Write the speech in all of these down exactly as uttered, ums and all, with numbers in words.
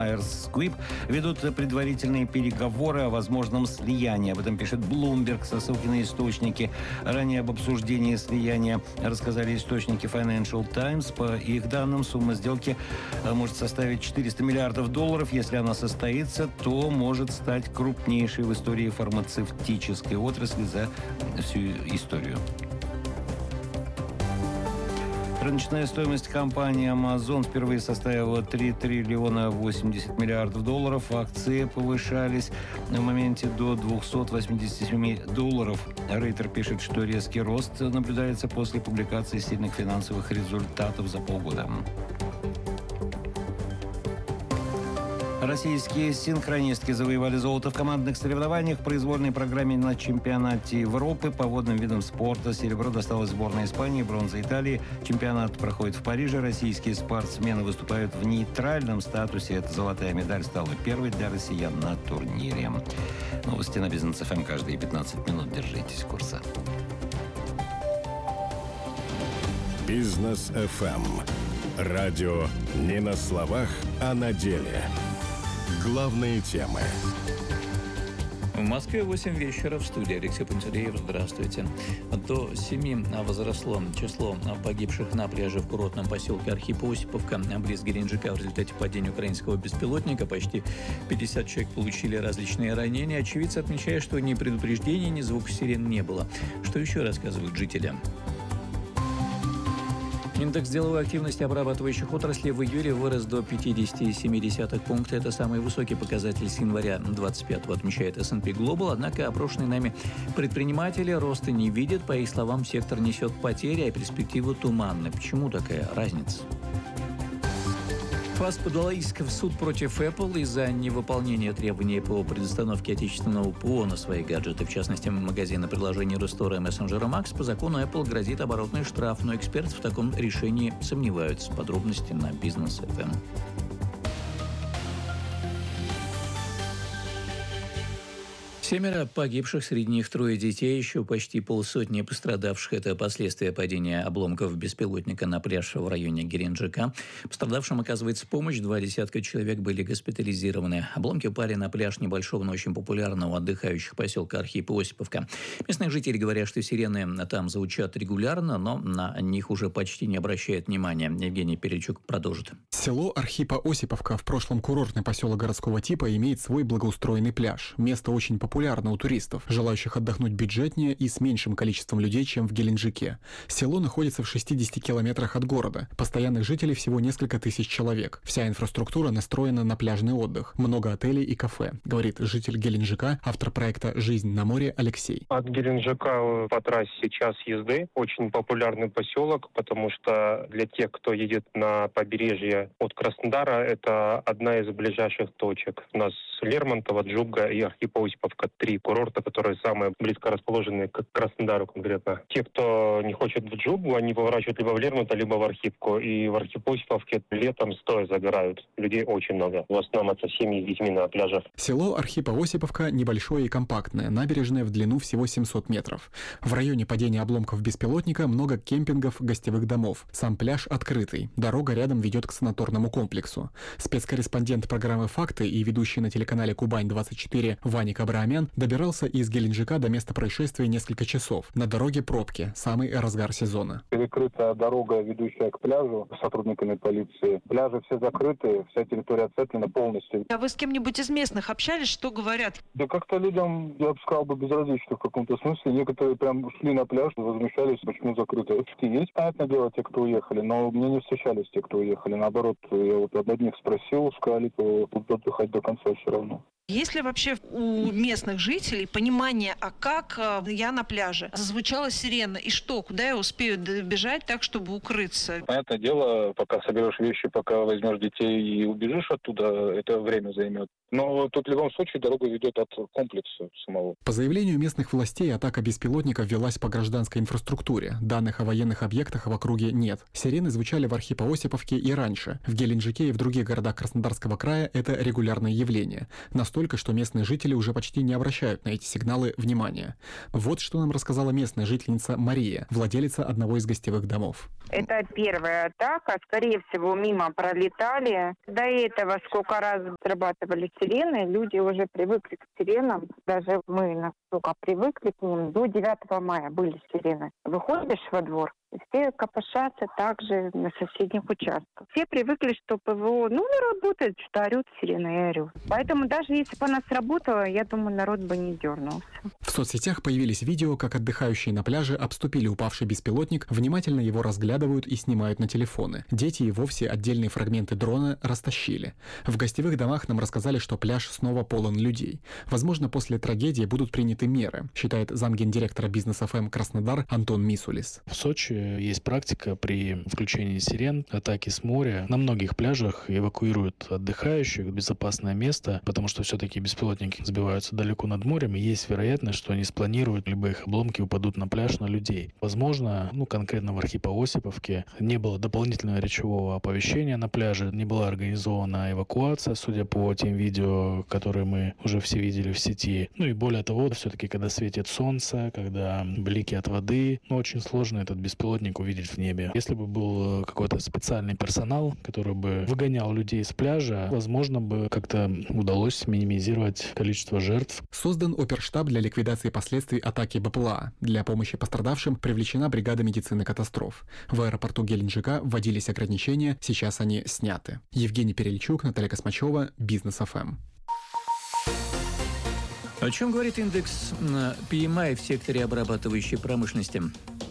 Myers Squibb ведут предварительные переговоры о возможном слиянии. Об этом пишет Bloomberg со ссылки на источники. Ранее об обсуждении слияния рассказали источники Financial Times. По их данным, сумма сделки может составить четыреста миллиардов долларов. Если она состоится, то может стать крупнейшей в истории фармацевтической отрасли за всю историю. Рыночная стоимость компании Amazon впервые составила три триллиона восемьдесят миллиардов долларов. Акции повышались в моменте до двухсот восьмидесяти семи долларов. Рейтер пишет, что резкий рост наблюдается после публикации сильных финансовых результатов за полгода. Российские синхронистки завоевали золото в командных соревнованиях в произвольной программе на чемпионате Европы по водным видам спорта. Серебро досталось сборной Испании, бронза Италии. Чемпионат проходит в Париже. Российские спортсмены выступают в нейтральном статусе. Эта золотая медаль стала первой для россиян на турнире. Новости на Бизнес эф эм каждые пятнадцать минут. Держитесь курса. Бизнес эф эм. Радио не на словах, а на деле. Главные темы. В Москве восемь вечера. В студии Алексей Пантелеев. Здравствуйте. До семи возросло число погибших на пляже в курортном поселке Архипа-Осиповка близ Геленджика в результате падения украинского беспилотника. Почти пятьдесят человек получили различные ранения. Очевидцы отмечают, что ни предупреждений, ни звука сирен не было. Что еще рассказывают жители? Индекс деловой активности обрабатывающих отраслей в июле вырос до пятьдесят семь десятых пункта. Это самый высокий показатель с января двадцать пятого, отмечает эс энд пи Global. Однако опрошенные нами предприниматели роста не видят. По их словам, сектор несет потери, а перспективы туманны. Почему такая разница? ФАС подала иск в суд против Apple из-за невыполнения требований по предустановке отечественного ПО на свои гаджеты. В частности, магазины приложений Рестора и мессенджера Max. По закону Apple грозит оборотный штраф, но эксперты в таком решении сомневаются. Подробности на Бизнес эф эм. Семеро погибших, среди них трое детей, еще почти полсотни пострадавших. Это последствия падения обломков беспилотника на пляж в районе Геленджика. Пострадавшим оказывается помощь. Два десятка человек были госпитализированы. Обломки упали на пляж небольшого, но очень популярного отдыхающих поселка Архипа-Осиповка. Местные жители говорят, что сирены там звучат регулярно, но на них уже почти не обращают внимания. Евгений Перечук продолжит. Село Архипа-Осиповка, в прошлом курортный поселок городского типа, имеет свой благоустроенный пляж. Место очень популярно у туристов, желающих отдохнуть бюджетнее и с меньшим количеством людей, чем в Геленджике. Село находится в шестидесяти километрах от города. Постоянных жителей всего несколько тысяч человек. Вся инфраструктура настроена на пляжный отдых. Много отелей и кафе, говорит житель Геленджика, автор проекта «Жизнь на море» Алексей. От Геленджика по трассе час езды. Очень популярный поселок, потому что для тех, кто едет на побережье от Краснодара, это одна из ближайших точек. У нас Лермонтово, Джуга и Архипа-Осиповка. Три курорта, которые самые близко расположены к Краснодару конкретно. Те, кто не хочет в Джугу, они поворачивают либо в Лермонтово, либо в Архипку. И в Архипа-Осиповке летом стоя загорают. Людей очень много. В основном это семьи с детьми на пляжах. Село Архипа-Осиповка небольшое и компактное. Набережная в длину всего семьсот метров. В районе падения обломков беспилотника много кемпингов, гостевых домов. Сам пляж открытый. Дорога рядом ведет к санаторному комплексу. Спецкорреспондент программы «Факты» и ведущий на телеканале «Кубань-двадцать четыре» Ваник Абраамян добирался из Геленджика до места происшествия несколько часов. На дороге пробки, самый разгар сезона. Перекрыта дорога, ведущая к пляжу, сотрудниками полиции. Пляжи все закрыты, вся территория оцеплена полностью. А вы с кем-нибудь из местных общались? Что говорят? Да как-то людям, я бы сказал, бы безразлично в каком-то смысле. Некоторые прям шли на пляж, возмущались, почему закрыто. Есть, понятное дело, те, кто уехали, но мне не встречались те, кто уехали. Наоборот, я вот об одних спросил, сказали, что будут отдыхать до конца все равно. Есть ли вообще у местных жителей понимание, а как я на пляже? Зазвучала сирена, и что, куда я успею бежать так, чтобы укрыться? Понятное дело, пока соберешь вещи, пока возьмешь детей и убежишь оттуда, это время займет. Но тут в любом случае дорога ведет от комплекса самого. По заявлению местных властей, атака беспилотников велась по гражданской инфраструктуре. Данных о военных объектах в округе нет. Сирены звучали в Архипа-Осиповке и раньше. В Геленджике и в других городах Краснодарского края это регулярное явление. Настолько, что местные жители уже почти не обращают на эти сигналы внимания. Вот что нам рассказала местная жительница Мария, владелица одного из гостевых домов. Это первая атака. Скорее всего, мимо пролетали. До этого сколько раз срабатывали сирены, люди уже привыкли к сиренам. Даже мы настолько привыкли к ним. До девятого мая были сирены. Выходишь во двор, все копошатся также на соседних участках. Все привыкли, что ПВО, ну, не работает, что орют сирены и орют. Поэтому даже если бы она сработала, я думаю, народ бы не дернулся. В соцсетях появились видео, как отдыхающие на пляже обступили упавший беспилотник, внимательно его разглядывают и снимают на телефоны. Дети и вовсе отдельные фрагменты дрона растащили. В гостевых домах нам рассказали, что пляж снова полон людей. Возможно, после трагедии будут приняты меры, считает замгендиректора Бизнес эф эм Краснодар Антон Мисулис. В Сочи есть практика при включении сирен, атаки с моря. На многих пляжах эвакуируют отдыхающих в безопасное место, потому что все-таки беспилотники сбиваются далеко над морем, и есть вероятность, что они спланируют, либо их обломки упадут на пляж, на людей. Возможно, ну конкретно в Архипо-Осиповке не было дополнительного речевого оповещения на пляже, не была организована эвакуация, судя по тем видео, которые мы уже все видели в сети. Ну и более того, все-таки, когда светит солнце, когда блики от воды, ну очень сложно этот беспилотник увидеть в небе. Если бы был какой-то специальный персонал, который бы выгонял людей с пляжа, возможно бы как-то удалось минимизировать количество жертв. Создан оперштаб для ликвидации последствий атаки БПЛА. Для помощи пострадавшим привлечена бригада медицины катастроф. В аэропорту Геленджика вводились ограничения, сейчас они сняты. Евгений Перельчук, Наталья Космачева, Бизнес эф эм. О чем говорит индекс пи эм ай в секторе обрабатывающей промышленности?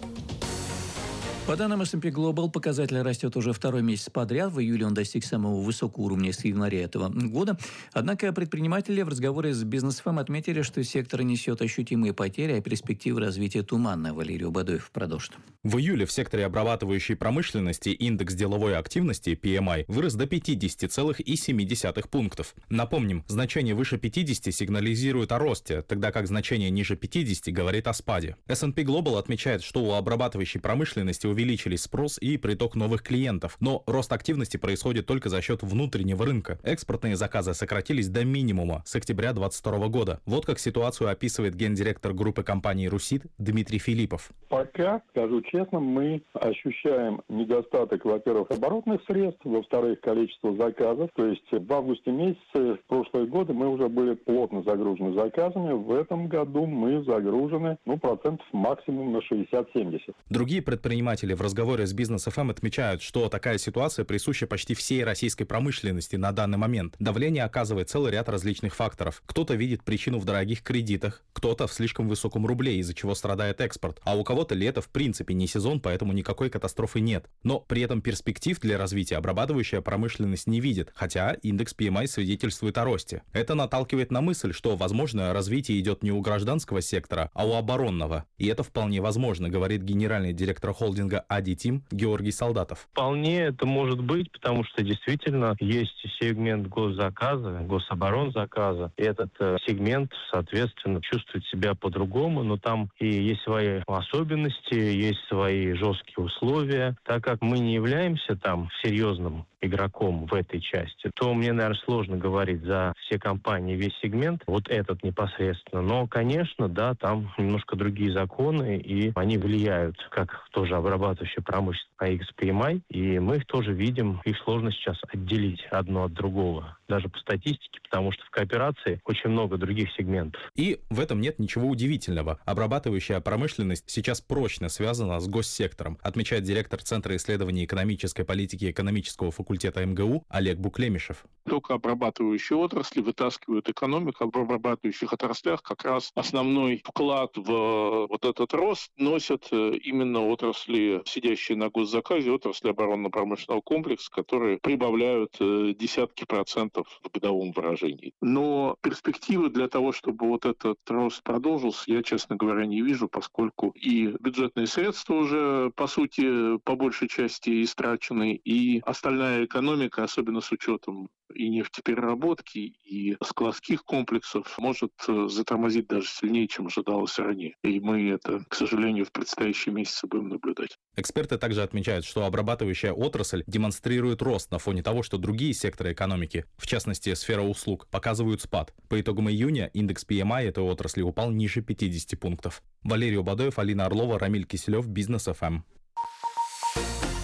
По данным эс энд пи Global, показатель растет уже второй месяц подряд. В июле он достиг самого высокого уровня с января этого года. Однако предприниматели в разговоре с Бизнес эф эм отметили, что сектор несет ощутимые потери, а перспективы развития туманны. Валерий Убадоев продолжит. В июле в секторе обрабатывающей промышленности индекс деловой активности пи эм ай вырос до пятидесяти целых семь десятых пунктов. Напомним, значение выше пятидесяти сигнализирует о росте, тогда как значение ниже пятидесяти говорит о спаде. эс энд пи Global отмечает, что у обрабатывающей промышленности увеличились спрос и приток новых клиентов, но рост активности происходит только за счет внутреннего рынка. Экспортные заказы сократились до минимума с октября две тысячи двадцать второго года. Вот как ситуацию описывает гендиректор группы компании «Русит» Дмитрий Филиппов. Пока, скажу честно, мы ощущаем недостаток, во-первых, оборотных средств, во-вторых, количество заказов. То есть в августе месяце в прошлые годы мы уже были плотно загружены заказами. В этом году мы загружены, ну, процентов максимум на шестьдесят-семьдесят. Другие предприниматели в разговоре с Бизнес эф эм отмечают, что такая ситуация присуща почти всей российской промышленности на данный момент. Давление оказывает целый ряд различных факторов. Кто-то видит причину в дорогих кредитах, кто-то в слишком высоком рубле, из-за чего страдает экспорт, а у кого-то лето в принципе не сезон, поэтому никакой катастрофы нет. Но при этом перспектив для развития обрабатывающая промышленность не видит, хотя индекс пи эм ай свидетельствует о росте. Это наталкивает на мысль, что, возможно, развитие идет не у гражданского сектора, а у оборонного. И это вполне возможно, говорит генеральный директор холдинга Ади-Тим Георгий Солдатов. Вполне это может быть, потому что действительно есть сегмент госзаказа, гособоронзаказа. И этот э, сегмент, соответственно, чувствует себя по-другому, но там и есть свои особенности, есть свои жесткие условия. Так как мы не являемся там серьезным игроком в этой части, то мне, наверное, сложно говорить за все компании, весь сегмент, вот этот непосредственно. Но, конечно, да, там немножко другие законы, и они влияют, как тоже обрабатывающая промышленность на икс пи эм ай, и мы их тоже видим, их сложно сейчас отделить одно от другого, даже по статистике, потому что в кооперации очень много других сегментов. И в этом нет ничего удивительного. Обрабатывающая промышленность сейчас прочно связана с госсектором, отмечает директор Центра исследований экономической политики экономического факультета эм гэ у Олег Буклемишев. Только обрабатывающие отрасли вытаскивают экономику, а в обрабатывающих отраслях как раз основной вклад в вот этот рост носят именно отрасли, сидящие на госзаказе, отрасли оборонно-промышленного комплекса, которые прибавляют десятки процентов в годовом выражении. Но перспективы для того, чтобы вот этот рост продолжился, я, честно говоря, не вижу, поскольку и бюджетные средства уже, по сути, по большей части истрачены, и остальная экономика, особенно с учетом и нефтепереработки, и складских комплексов, может затормозить даже сильнее, чем ожидалось ранее. И мы это, к сожалению, в предстоящие месяцы будем наблюдать. Эксперты также отмечают, что обрабатывающая отрасль демонстрирует рост на фоне того, что другие секторы экономики, в частности сфера услуг, показывают спад. По итогам июня индекс пи эм ай этой отрасли упал ниже пятидесяти пунктов. Валерий Убадоев, Алина Орлова, Рамиль Киселев, Бизнес эф эм.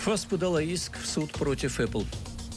ФАС подала иск в суд против Apple.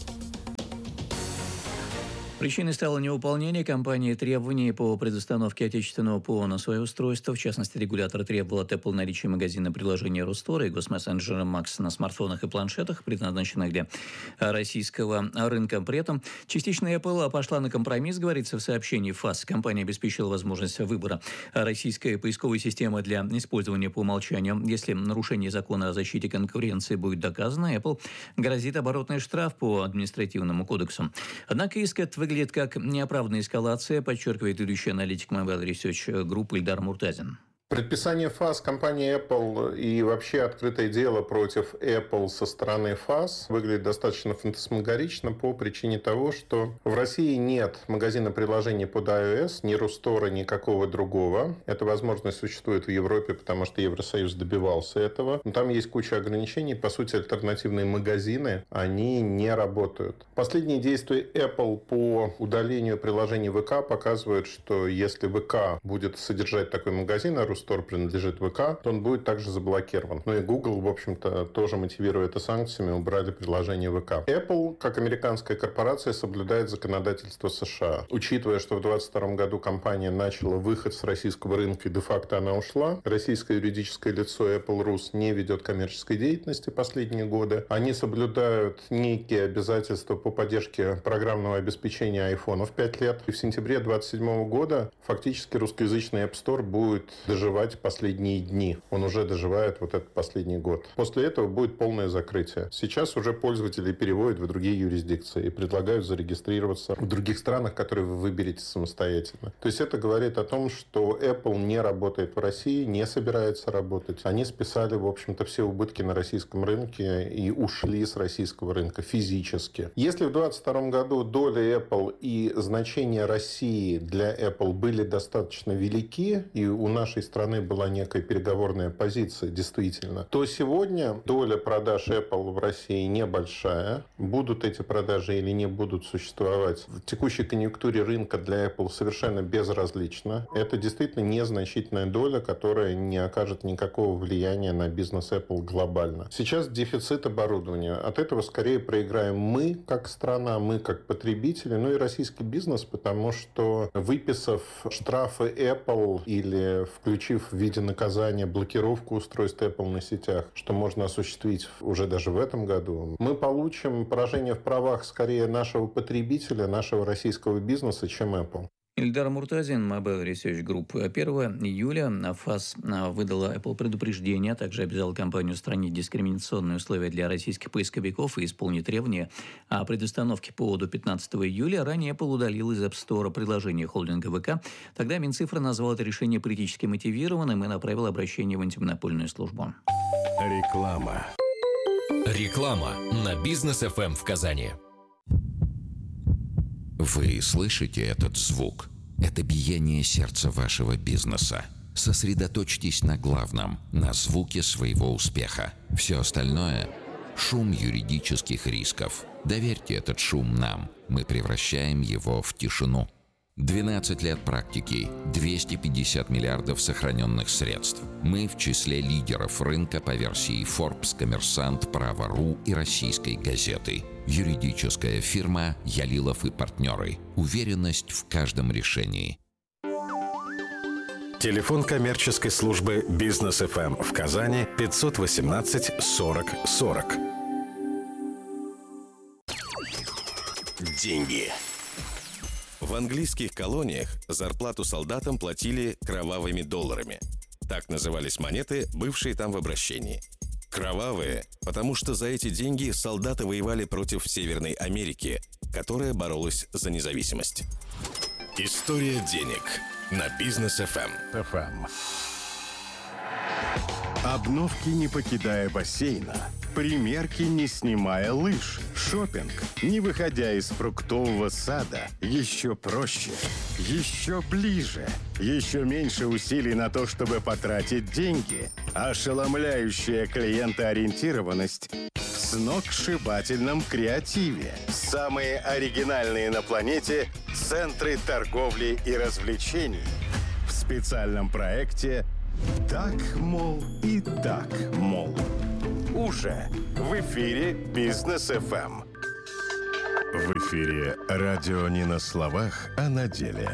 Причиной стало невыполнение компании требований по предустановке отечественного ПО на свое устройство. В частности, регулятор требовал от Apple наличия магазина приложения Рустор и госмессенджера Max на смартфонах и планшетах, предназначенных для российского рынка. При этом частично Apple пошла на компромисс, говорится в сообщении ФАС. Компания обеспечила возможность выбора российской поисковой системы для использования по умолчанию. Если нарушение закона о защите конкуренции будет доказано, Apple грозит оборотный штраф по административному кодексу. Однако иск этот выглядит как неоправданная эскалация, подчеркивает ведущий аналитик Mobile Research Group Ильдар Муртазин. Предписание ФАС компании Apple и вообще открытое дело против Apple со стороны ФАС выглядит достаточно фантасмагорично по причине того, что в России нет магазина приложений под iOS, ни Рустора, никакого другого. Эта возможность существует в Европе, потому что Евросоюз добивался этого. Но там есть куча ограничений. По сути, альтернативные магазины, они не работают. Последние действия Apple по удалению приложений ВК показывают, что если ВК будет содержать такой магазин, а Store принадлежит ВК, то он будет также заблокирован. Ну и Google, в общем-то, тоже мотивируя это санкциями, убрали приложение ВК. Apple, как американская корпорация, соблюдает законодательство США. Учитывая, что в две тысячи двадцать втором году компания начала выход с российского рынка и де-факто она ушла, российское юридическое лицо Apple Rus не ведет коммерческой деятельности последние годы. Они соблюдают некие обязательства по поддержке программного обеспечения айфонов пять лет. И в сентябре две тысячи двадцать седьмого года фактически русскоязычный App Store будет доживать последние дни. Он уже доживает вот этот последний год. После этого будет полное закрытие. Сейчас уже пользователи переводят в другие юрисдикции и предлагают зарегистрироваться в других странах, которые вы выберете самостоятельно. То есть это говорит о том, что Apple не работает в России, не собирается работать. Они списали, в общем-то, все убытки на российском рынке и ушли с российского рынка физически. Если в две тысячи двадцать втором году доля Apple и значение России для Apple были достаточно велики, и у нашей страны была некая переговорная позиция, действительно, то сегодня доля продаж Apple в России небольшая. Будут эти продажи или не будут существовать в текущей конъюнктуре рынка для Apple совершенно безразлично. Это действительно незначительная доля, которая не окажет никакого влияния на бизнес Apple глобально. Сейчас дефицит оборудования. От этого скорее проиграем мы, как страна, мы, как потребители, ну и российский бизнес, потому что, выписав штрафы Apple или включив в виде наказания блокировку устройств Apple на сетях, что можно осуществить уже даже в этом году, мы получим поражение в правах скорее нашего потребителя, нашего российского бизнеса, чем Apple. Ильдар Муртазин, Mobile Research Group. первого июля ФАС выдала Apple предупреждение, а также обязала компанию устранить дискриминационные условия для российских поисковиков и исполнить требования о предустановке ПО до пятнадцатого июля. Ранее Apple удалил из App Store приложение холдинга ВК. Тогда Минцифра назвал это решение политически мотивированным и направил обращение в антимонопольную службу. Реклама. Реклама на Бизнес эф эм в Казани. Вы слышите этот звук? Это биение сердца вашего бизнеса. Сосредоточьтесь на главном, на звуке своего успеха. Все остальное – шум юридических рисков. Доверьте этот шум нам. Мы превращаем его в тишину. двенадцать лет практики, двести пятьдесят миллиардов сохраненных средств. Мы в числе лидеров рынка по версии Forbes, Коммерсант, Право.ру и Российской газеты. Юридическая фирма «Ялилов и партнеры». Уверенность в каждом решении. Телефон коммерческой службы Бизнес эф эм в Казани пятьсот восемнадцать сорок сорок. Деньги. В английских колониях зарплату солдатам платили кровавыми долларами. Так назывались монеты, бывшие там в обращении. Кровавые, потому что за эти деньги солдаты воевали против Северной Америки, которая боролась за независимость. История денег на Бизнес эф эм. эф эм. Обновки, не покидая бассейна. Примерки, не снимая лыж. Шопинг, не выходя из фруктового сада. Еще проще, еще ближе. Еще меньше усилий на то, чтобы потратить деньги. Ошеломляющая клиентоориентированность в сногсшибательном креативе. Самые оригинальные на планете центры торговли и развлечений. В специальном проекте «Так, мол, и так, мол». уже в эфире «Бизнес эф эм». В эфире радио не на словах, а на деле.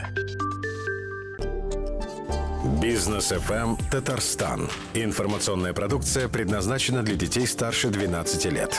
«Бизнес эф эм Татарстан». Информационная продукция предназначена для детей старше двенадцати лет.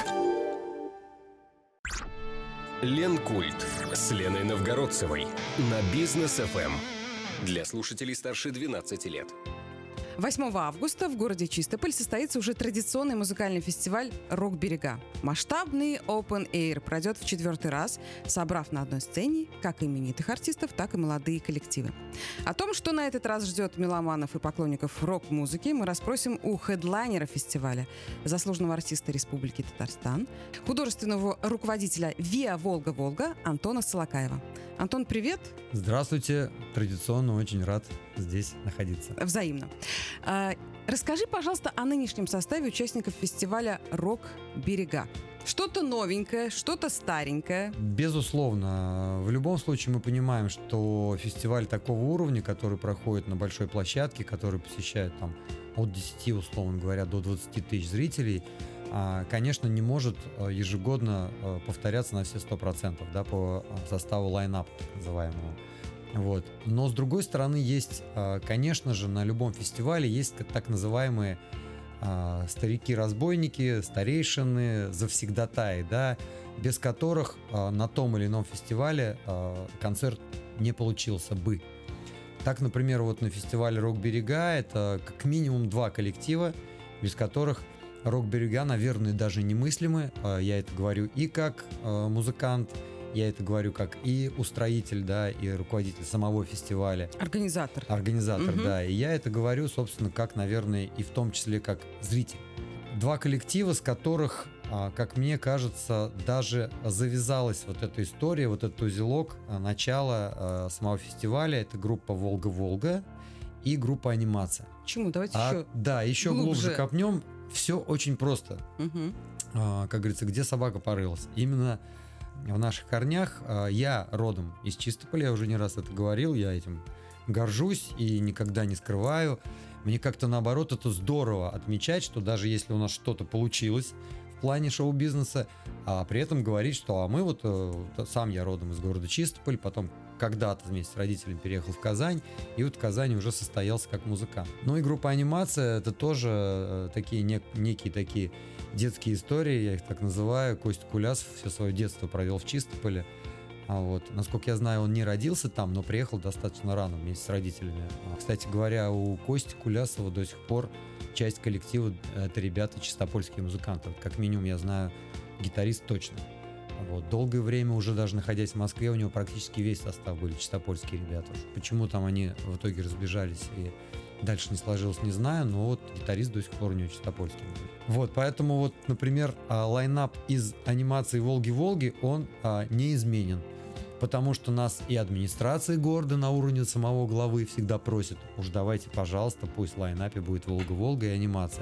Ленкульт с Леной Новгородцевой на Бизнес эф эм. Для слушателей старше двенадцати лет. восьмого августа в городе Чистополь состоится уже традиционный музыкальный фестиваль «Рок-берега». Масштабный Open Air пройдет в четвертый раз, собрав на одной сцене как именитых артистов, так и молодые коллективы. О том, что на этот раз ждет меломанов и поклонников рок-музыки, мы расспросим у хедлайнера фестиваля, заслуженного артиста Республики Татарстан, художественного руководителя ВИА «Волга-Волга» Антона Солокаева. Антон, привет! Здравствуйте! Традиционно очень рад здесь находиться. Взаимно. Расскажи, пожалуйста, о нынешнем составе участников фестиваля «Рок-берега». Что-то новенькое, что-то старенькое? Безусловно. В любом случае мы понимаем, что фестиваль такого уровня, который проходит на большой площадке, который посещает там от десяти, условно говоря, до двадцати тысяч зрителей, конечно, не может ежегодно повторяться на все сто процентов, да, по составу лайнапа, так называемого. Вот. Но, с другой стороны, есть, конечно же, на любом фестивале есть так называемые старики-разбойники, старейшины, завсегдатаи, да, без которых на том или ином фестивале концерт не получился бы. Так, например, вот на фестивале «Рок-берега» это как минимум два коллектива, без которых «Рок-берега», наверное, даже немыслимы. Я это говорю и как музыкант, я это говорю как и устроитель, да, и руководитель самого фестиваля. Организатор. Организатор, угу. да. И я это говорю, собственно, как, наверное, и в том числе как зритель. Два коллектива, с которых, как мне кажется, даже завязалась вот эта история, вот этот узелок начала самого фестиваля. Это группа «Волга-Волга» и группа «Анимация». Почему? Давайте а, еще Да, еще глубже, глубже копнем. Все очень просто. Угу. А, как говорится, где собака порылась. Именно в наших корнях. Я родом из Чистополя, я уже не раз это говорил, я этим горжусь и никогда не скрываю. Мне как-то наоборот это здорово отмечать, что даже если у нас что-то получилось в плане шоу-бизнеса, а при этом говорить, что а мы вот, сам я родом из города Чистополь, потом когда-то вместе с родителями переехал в Казань, и вот в Казани уже состоялся как музыкант. Ну и группа «Анимация» — это тоже такие нек- некие такие детские истории, я их так называю. Костя Кулясов все свое детство провел в Чистополе. А вот, насколько я знаю, он не родился там, но приехал достаточно рано вместе с родителями. Кстати говоря, у Кости Кулясова до сих пор часть коллектива — это ребята чистопольские музыканты. Как минимум я знаю гитарист точно. Вот. Долгое время, уже даже находясь в Москве, у него практически весь состав были чистопольские ребята. Почему там они в итоге разбежались и дальше не сложилось, не знаю, но вот гитарист до сих пор у него чистопольский. Вот, поэтому вот, например, лайнап из «Анимации Волги-Волги», он а, неизменен. Потому что нас и администрация города на уровне самого главы всегда просит: уж давайте, пожалуйста, пусть в лайнапе будет «Волга-Волга» и «Анимация».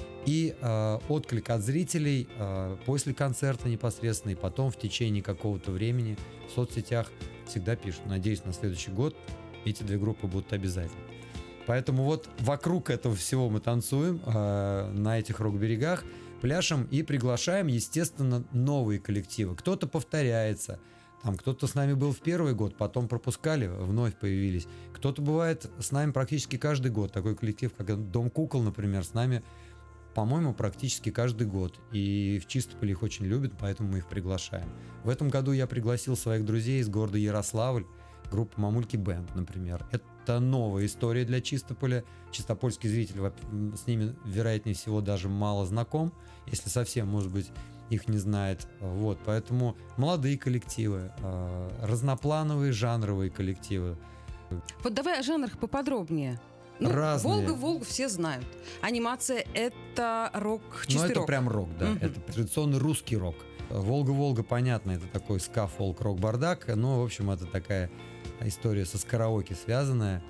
И э, отклик от зрителей э, после концерта непосредственно и потом в течение какого-то времени в соцсетях всегда пишут: надеюсь, на следующий год эти две группы будут обязательно. Поэтому вот вокруг этого всего мы танцуем э, на этих рок-берегах, пляшем и приглашаем, естественно, новые коллективы. Кто-то повторяется, там кто-то с нами был в первый год, потом пропускали, вновь появились. Кто-то бывает с нами практически каждый год. Такой коллектив, как «Дом кукол», например, с нами, по-моему, практически каждый год. И в Чистополе их очень любят, поэтому мы их приглашаем. В этом году я пригласил своих друзей из города Ярославль, группу «Мамульки Бэнд», например. Это новая история для Чистополя. Чистопольский зритель с ними, вероятнее всего, даже мало знаком, если совсем, может быть, их не знает. Вот, поэтому молодые коллективы, разноплановые жанровые коллективы. Вот давай о жанрах поподробнее. Ну, разные. Волга-Волгу все знают. Анимация — это рок, чистый рок. Ну, это рок. прям рок, да. Угу. Это традиционный русский рок. Волга-Волга, понятно, это такой ска, фолк, рок, бардак. Но, в общем, это такая история со караоке связанная.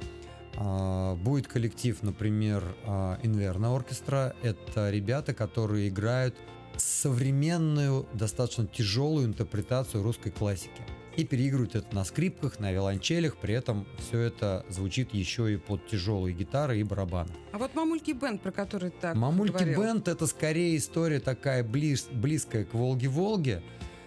Будет коллектив, например, Инверно оркестра. Это ребята, которые играют современную, достаточно тяжелую интерпретацию русской классики. и переигрывают это на скрипках, на виолончелях, при этом все это звучит еще и под тяжелые гитары и барабаны. А вот «Мамульки бенд», про который так «Мамульки говорил. бенд» — это скорее история такая близ, близкая к «Волге-Волге»,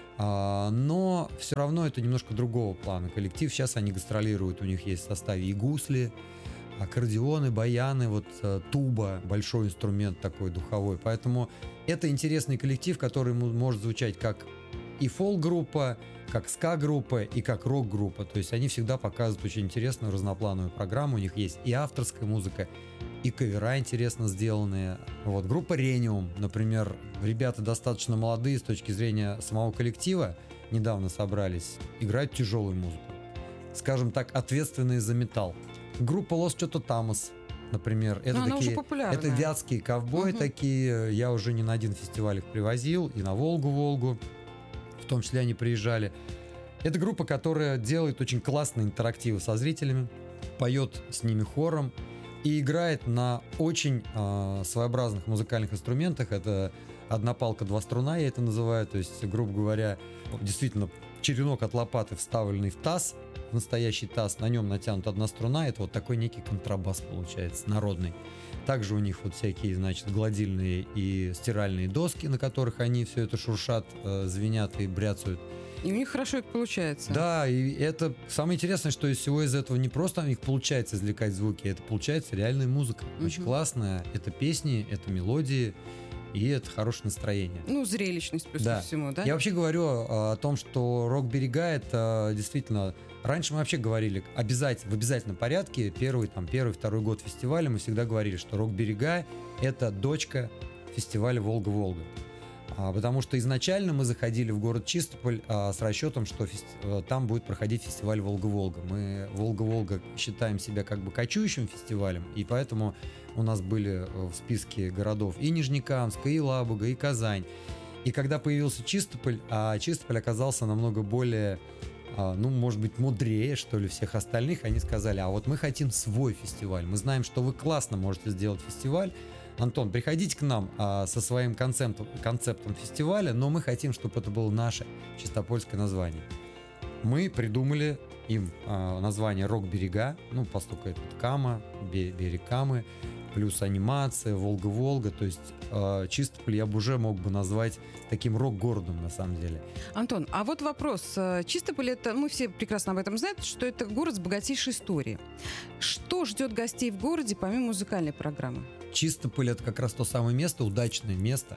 а, но все равно это немножко другого плана коллектив. Сейчас они гастролируют, у них есть в составе и гусли, аккордеоны, баяны, вот туба, большой инструмент такой духовой. Поэтому это интересный коллектив, который может звучать как и фолк-группа, как ска-группа и как рок-группа. То есть они всегда показывают очень интересную разноплановую программу. У них есть и авторская музыка, и кавера интересно сделанные. Вот. Группа Renium, например, ребята достаточно молодые с точки зрения самого коллектива, недавно собрались, играют тяжелую музыку. Скажем так, ответственные за металл. Группа Los Chototamos, например, это такие, это вятские ковбои, угу. такие. Я уже не на один фестиваль их привозил, и на Волгу-Волгу, в том числе они приезжали. Это группа, которая делает очень классные интерактивы со зрителями, поет с ними хором и играет на очень э, своеобразных музыкальных инструментах. Это одна палка, два струна, я это называю. То есть, грубо говоря, действительно черенок от лопаты, вставленный в таз, в настоящий таз, на нем натянута одна струна, это вот такой некий контрабас получается, народный. Также у них вот всякие, значит, гладильные и стиральные доски, на которых они все это шуршат, э, звенят и бряцают. И у них хорошо это получается. Да, и это самое интересное, что из всего из этого не просто у них получается извлекать звуки, это получается реальная музыка. Угу. Очень классная. Это песни, это мелодии, и это хорошее настроение. Ну, зрелищность плюс да. ко всему, да? Я вообще говорю о, о том, что «Рок-Берега» — это действительно... Раньше мы вообще говорили обязательно, в обязательном порядке, первый, там, первый, второй год фестиваля мы всегда говорили, что «Рок-Берега» — это дочка фестиваля «Волга-Волга». А, потому что изначально мы заходили в город Чистополь а, с расчетом, что фести... там будет проходить фестиваль «Волга-Волга». Мы «Волга-Волга» считаем себя как бы кочующим фестивалем, и поэтому у нас были в списке городов и Нижнекамск, и Елабуга, и Казань. И когда появился Чистополь, а Чистополь оказался намного более... ну, может быть, мудрее, что ли, всех остальных, они сказали, а вот мы хотим свой фестиваль, мы знаем, что вы классно можете сделать фестиваль, Антон, приходите к нам а, со своим концептом, концептом фестиваля, но мы хотим, чтобы это было наше чистопольское название. Мы придумали им а, название «Рок-Берега», ну, поскольку это Кама, берег Камы, плюс анимация, Волга-Волга, то есть э, Чистополь я бы уже мог бы назвать таким рок-городом на самом деле. Антон, а вот вопрос. Чистополь — это, мы все прекрасно об этом знаем, что это город с богатейшей историей. Что ждет гостей в городе помимо музыкальной программы? Чистополь — это как раз то самое место, удачное место,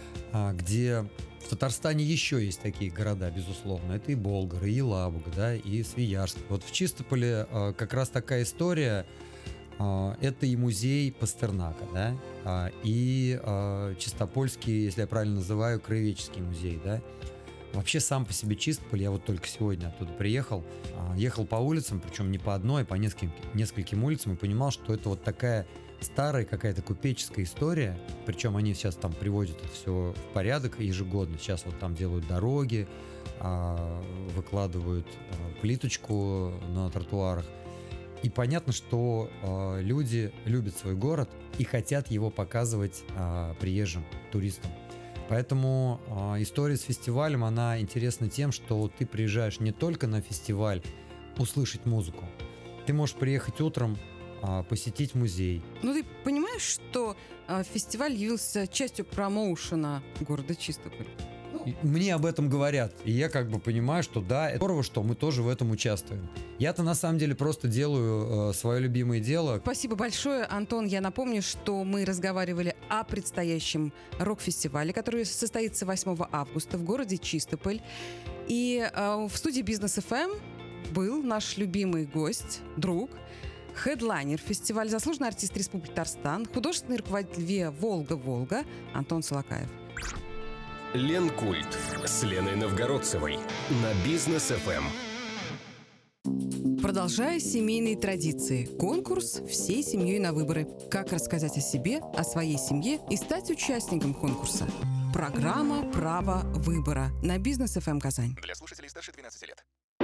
где в Татарстане еще есть такие города, безусловно. Это и Болгар, и Елабуга, да, и Свияжск. Вот в Чистополе э, как раз такая история. Это и музей Пастернака, да, и э, Чистопольский, если я правильно называю, краеведческий музей, да. Вообще сам по себе Чистополь, я вот только сегодня оттуда приехал, э, ехал по улицам, причем не по одной, а по нескольким, нескольким улицам, и понимал, что это вот такая старая какая-то купеческая история, причем они сейчас там приводят это все в порядок ежегодно, сейчас вот там делают дороги, э, выкладывают э, плиточку на тротуарах. И понятно, что э, люди любят свой город и хотят его показывать э, приезжим, туристам. Поэтому э, история с фестивалем, она интересна тем, что ты приезжаешь не только на фестиваль услышать музыку. Ты можешь приехать утром, э, посетить музей. Ну ты понимаешь, что э, фестиваль явился частью промоушена города Чистополь? Мне об этом говорят, и я как бы понимаю, что да, это здорово, что мы тоже в этом участвуем. Я-то на самом деле просто делаю э, свое любимое дело. Спасибо большое, Антон. Я напомню, что мы разговаривали о предстоящем рок-фестивале, который состоится восьмого августа в городе Чистополь. И э, в студии Бизнес эф эм был наш любимый гость, друг, хедлайнер фестиваля, заслуженный артист Республики Татарстан, художественный руководитель ВИА «Волга-Волга» Антон Солокаев. Ленкульт с Леной Новгородцевой на Бизнес эф эм. Продолжая семейные традиции. Конкурс «Всей семьей на выборы». Как рассказать о себе, о своей семье и стать участником конкурса. Программа «Право выбора» на Бизнес эф эм Казань. Для слушателей старше двенадцати лет.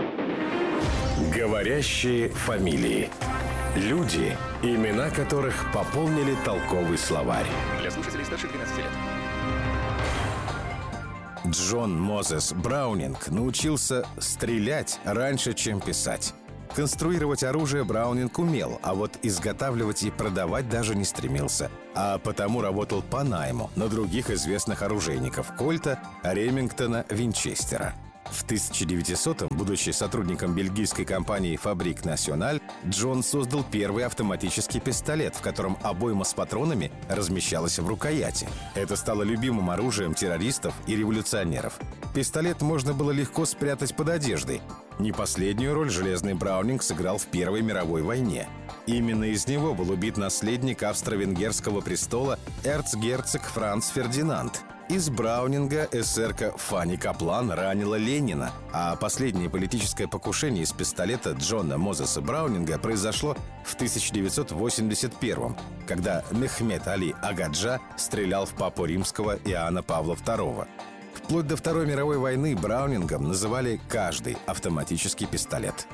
Говорящие фамилии. Люди, имена которых пополнили толковый словарь. Для слушателей старше двенадцати лет. Джон Мозес Браунинг научился стрелять раньше, чем писать. Конструировать оружие Браунинг умел, а вот изготавливать и продавать даже не стремился. А потому работал по найму на других известных оружейников Кольта, Ремингтона, Винчестера. В тысяча девятисотом, будучи сотрудником бельгийской компании «Фабрик Националь», Джон создал первый автоматический пистолет, в котором обойма с патронами размещалась в рукояти. Это стало любимым оружием террористов и революционеров. Пистолет можно было легко спрятать под одеждой. Не последнюю роль железный Браунинг сыграл в Первой мировой войне. Именно из него был убит наследник австро-венгерского престола эрцгерцог Франц Фердинанд. Из Браунинга эсерка Фанни Каплан ранила Ленина, а последнее политическое покушение из пистолета Джона Мозеса Браунинга произошло в тысяча девятьсот восемьдесят первом, когда Мехмед Али Агаджа стрелял в папу римского Иоанна Павла второго. Вплоть до Второй мировой войны Браунингом называли каждый автоматический пистолет.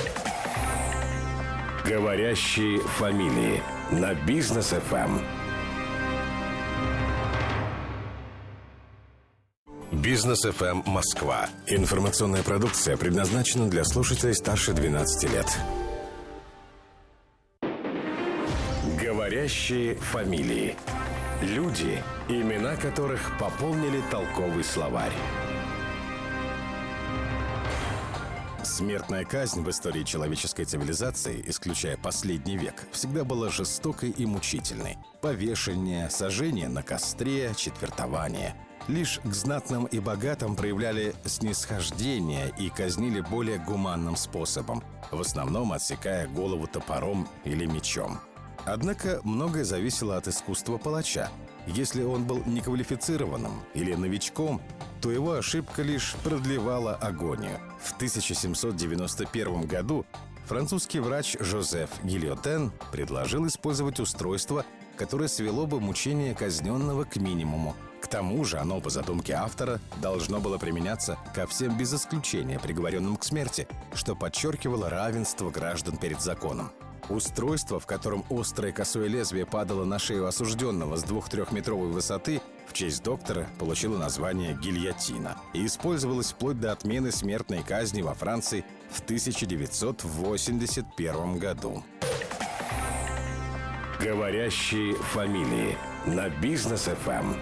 Говорящие фамилии на Бизнес эф эм. Бизнес эф эм Москва. Информационная продукция предназначена для слушателей старше двенадцати лет. Говорящие фамилии. Люди, имена которых пополнили толковый словарь. Смертная казнь в истории человеческой цивилизации, исключая последний век, всегда была жестокой и мучительной. Повешение, сожжение на костре, четвертование. Лишь к знатным и богатым проявляли снисхождение и казнили более гуманным способом, в основном отсекая голову топором или мечом. Однако многое зависело от искусства палача. Если он был неквалифицированным или новичком, то его ошибка лишь продлевала агонию. В тысяча семьсот девяносто первом году французский врач Жозеф Гильотен предложил использовать устройство, которое свело бы мучение казненного к минимуму. К тому же оно, по задумке автора, должно было применяться ко всем без исключения приговоренным к смерти, что подчеркивало равенство граждан перед законом. Устройство, в котором острое косое лезвие падало на шею осужденного с двух-трехметровой высоты, в честь доктора получило название гильотина и использовалось вплоть до отмены смертной казни во Франции в тысяча девятьсот восемьдесят первом году. Говорящие фамилии на Бизнес эф эм.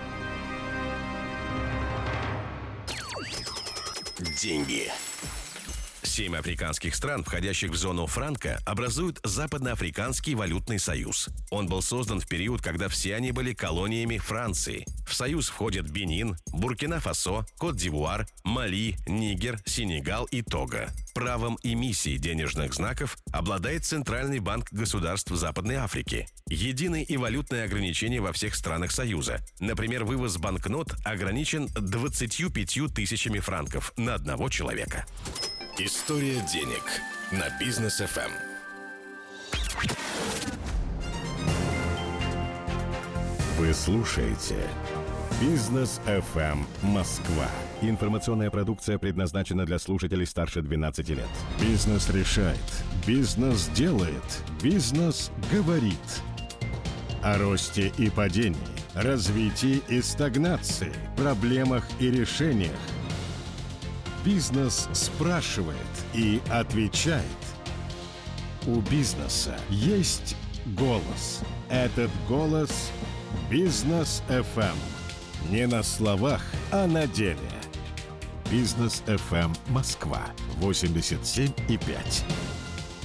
Деньги. Семь африканских стран, входящих в зону франка, образуют Западноафриканский валютный союз. Он был создан в период, когда все они были колониями Франции. В союз входят Бенин, Буркина-Фасо, Кот-д'Ивуар, Мали, Нигер, Сенегал и Того. Правом эмиссии денежных знаков обладает Центральный банк государств Западной Африки. Единые и валютные ограничения во всех странах Союза. Например, вывоз банкнот ограничен двадцатью пятью тысячами франков на одного человека. История денег на Бизнес эф эм. Вы слушаете Бизнес эф эм Москва. Информационная продукция предназначена для слушателей старше двенадцати лет. Бизнес решает. Бизнес делает. Бизнес говорит. О росте и падении, развитии и стагнации, проблемах и решениях. Бизнес спрашивает и отвечает. У бизнеса есть голос. Этот голос – Бизнес эф эм. Не на словах, а на деле. Бизнес эф эм Москва восемьдесят семь и пять.